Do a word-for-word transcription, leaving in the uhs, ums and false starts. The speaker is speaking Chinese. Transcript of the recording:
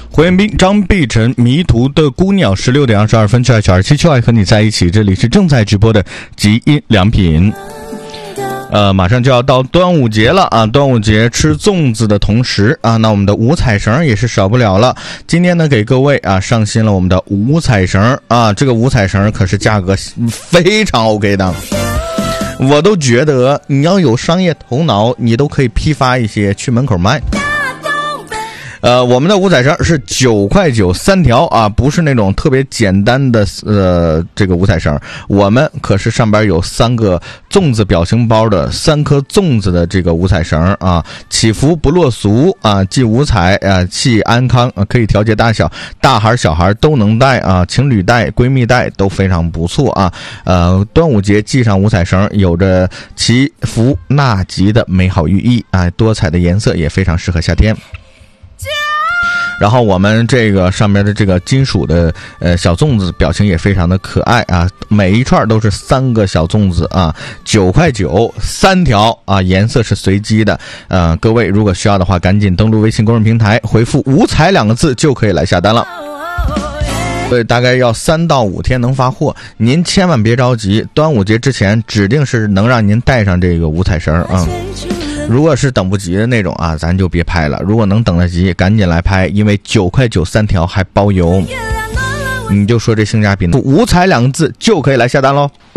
胡彦斌、张碧晨，迷途的姑娘，十六点二十二分，九二七就爱和你在一起。这里是正在直播的极音良品。呃，马上就要到端午节了啊！端午节吃粽子的同时啊，那我们的五彩绳也是少不了了。今天呢，给各位啊上新了我们的五彩绳啊，这个五彩绳可是价格非常 OK 的。我都觉得你要有商业头脑，你都可以批发一些去门口卖。呃，我们的五彩绳是九块九三条啊，不是那种特别简单的呃这个五彩绳，我们可是上边有三个粽子表情包的三颗粽子的这个五彩绳啊，起伏不落俗啊，既五彩啊，既安康啊，可以调节大小，大孩小孩都能戴啊，情侣戴、闺蜜戴都非常不错啊。呃，端午节系上五彩绳，有着祈福纳吉的美好寓意啊，多彩的颜色也非常适合夏天。然后我们这个上面的这个金属的呃小粽子表情也非常的可爱啊，每一串都是三个小粽子啊，九块九三条啊，颜色是随机的。呃，各位如果需要的话，赶紧登录微信公众平台，回复五彩两个字就可以来下单了。所以大概要三到五天能发货，您千万别着急，端午节之前指定是能让您带上这个五彩绳啊。如果是等不及的那种啊，咱就别拍了。如果能等得及，赶紧来拍，因为九块九三条还包邮。你就说这性价比，五彩两个字就可以来下单喽。